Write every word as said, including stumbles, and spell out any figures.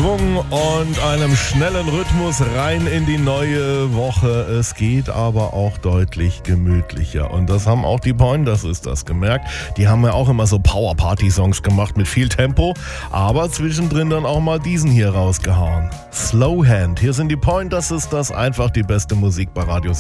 Schwung und einem schnellen Rhythmus rein in die neue Woche. Es geht aber auch deutlich gemütlicher. Und das haben auch die Pointers, ist das gemerkt. Die haben ja auch immer so Power-Party-Songs gemacht mit viel Tempo, aber zwischendrin dann auch mal diesen hier rausgehauen. Slow Hand. Hier sind die Pointers, ist das einfach die beste Musik bei Radio